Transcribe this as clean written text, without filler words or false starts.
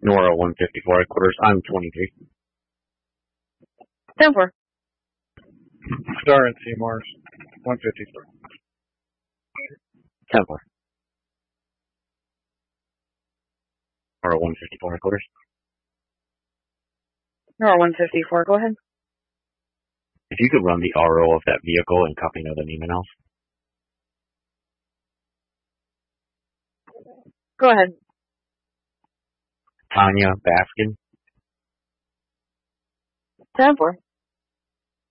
Nora 154 headquarters. I'm 23. 10-4. Star and Seymour's 153. 10-4. Nora 154 headquarters. Nora 154, go ahead. If you could run the RO of that vehicle and copy another Neiman else. Go ahead. Tanya Baskin. 10-4.